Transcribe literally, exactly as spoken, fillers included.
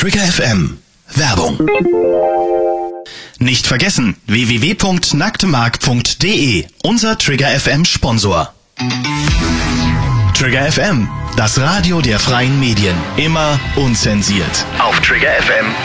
Trigger F M. Werbung. Nicht vergessen, w w w punkt nacktemark punkt de, unser Trigger F M Sponsor. Trigger F M, das Radio der freien Medien. Immer unzensiert. Auf Trigger F M.